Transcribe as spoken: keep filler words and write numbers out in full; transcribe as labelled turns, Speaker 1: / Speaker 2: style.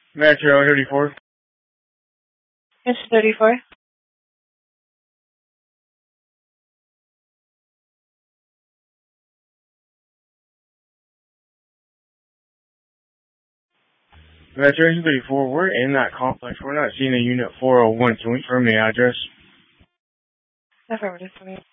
Speaker 1: Metro thirty-four.
Speaker 2: It's thirty-four.
Speaker 1: Metro thirty-four, we're in that complex. We're not seeing a unit four oh one. Can we confirm the address?
Speaker 2: Affirmative for me.